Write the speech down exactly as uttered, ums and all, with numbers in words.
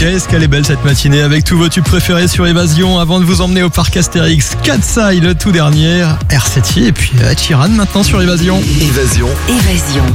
Qu'est-ce qu'elle est belle cette matinée avec tous vos tubes préférés sur Évasion. Avant de vous emmener au parc Astérix, Katsai le tout dernier, R sept et puis Ed Sheeran maintenant sur Évasion. Évasion. Évasion.